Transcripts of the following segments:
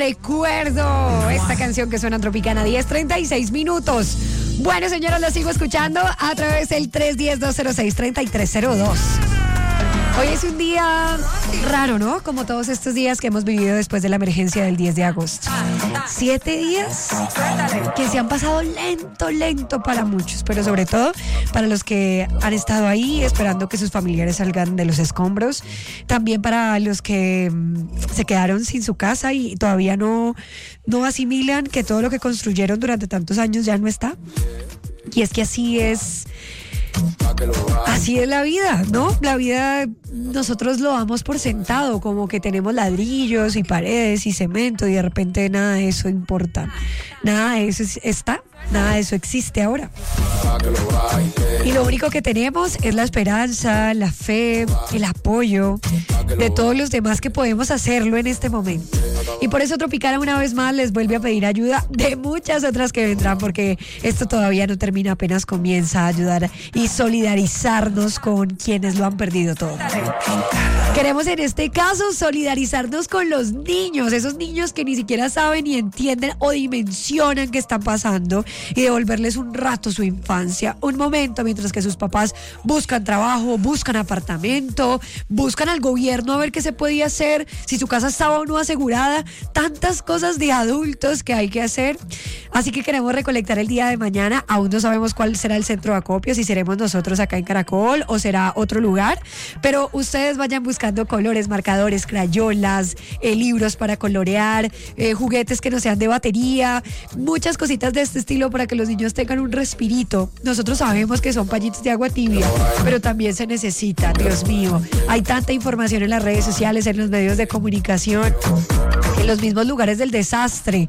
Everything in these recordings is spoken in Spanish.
recuerdo. Esta canción que suena en Tropicana, 10:36 minutos. Bueno, señores, lo sigo escuchando a través del 310-206-3302. Hoy es un día raro, ¿no? Como todos estos días que hemos vivido después de la emergencia del 10 de agosto. 7 días que se han pasado lento para muchos, pero sobre todo para los que han estado ahí esperando que sus familiares salgan de los escombros. También para los que se quedaron sin su casa y todavía no asimilan que todo lo que construyeron durante tantos años ya no está. Y es que así es la vida, ¿no? La vida nosotros lo damos por sentado, como que tenemos ladrillos y paredes y cemento y de repente nada de eso importa, nada de eso está, nada de eso existe ahora. Y lo único que tenemos es la esperanza, la fe, el apoyo de todos los demás que podemos hacerlo en este momento. Y por eso Tropicana una vez más les vuelve a pedir ayuda de muchas otras que vendrán, porque esto todavía no termina, apenas comienza a ayudar y solidarizarnos con quienes lo han perdido todo. Queremos en este caso solidarizarnos con los niños, esos niños que ni siquiera saben ni entienden o dimensionan qué están pasando, y devolverles un rato su infancia, un momento mientras que sus papás buscan trabajo, buscan apartamento, buscan al gobierno a ver qué se podía hacer, si su casa estaba o no asegurada, tantas cosas de adultos que hay que hacer. Así que queremos recolectar el día de mañana. Aún no sabemos cuál será el centro de acopio, si seremos nosotros acá en Caracol o será otro lugar, pero ustedes vayan buscando colores, marcadores, crayolas, libros para colorear, juguetes que no sean de batería, muchas cositas de este estilo para que los niños tengan un respirito. Nosotros sabemos que son pañitos de agua tibia, pero también se necesitan. Dios mío, hay tanta información en las redes sociales, en los medios de comunicación, en los mismos lugares del desastre,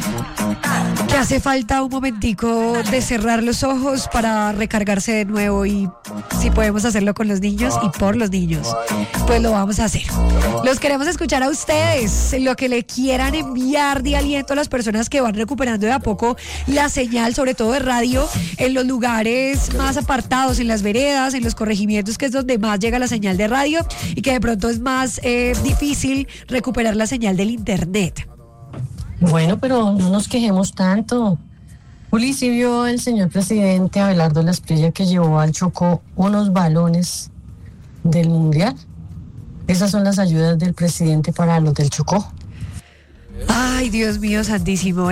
que hace falta un momentico de cerrar los ojos para recargarse de nuevo. Y si podemos hacerlo con los niños y por los niños, pues lo vamos a hacer. Los queremos escuchar a ustedes, lo que le quieran enviar de aliento a las personas que van recuperando de a poco la señal, sobre todo de radio, en los lugares más apartados, en las veredas, en los corregimientos, que es donde más llega la señal de radio y que de pronto es más difícil recuperar la señal del internet. Bueno, pero no nos quejemos tanto. Juli, ¿sí vio el señor presidente Abelardo Lasprilla que llevó al Chocó unos balones del Mundial? Esas son las ayudas del presidente para los del Chocó. Ay, Dios mío santísimo.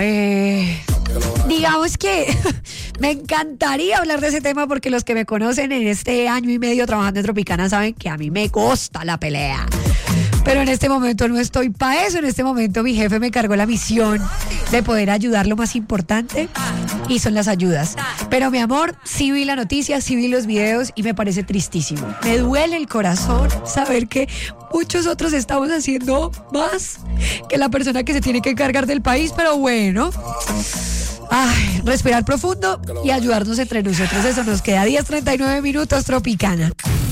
Digamos que me encantaría hablar de ese tema, porque los que me conocen en este año y medio trabajando en Tropicana saben que a mí me gusta la pelea. Pero en este momento no estoy para eso. En este momento mi jefe me cargó la misión de poder ayudar. Lo más importante y son las ayudas. Pero mi amor, sí vi la noticia, sí vi los videos y me parece tristísimo. Me duele el corazón saber que muchos otros estamos haciendo más que la persona que se tiene que encargar del país. Pero bueno, respirar profundo y ayudarnos entre nosotros. Eso nos queda. 10:39 minutos, Tropicana.